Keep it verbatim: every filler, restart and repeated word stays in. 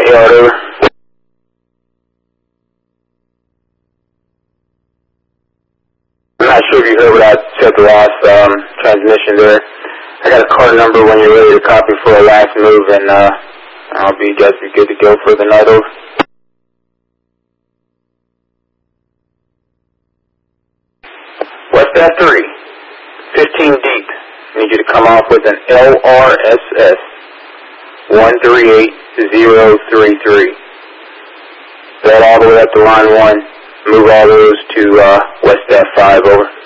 yard, over. I'm not sure if you heard what I said the last um, transmission there. I got a car number when you're ready to copy for a last move, and uh, I'll be just be good to go for the night, over. West F three, fifteen deep. I need you to come off with an L R S S one three eight zero three three. That all the way up to line one. Move all those to uh, West F five, over.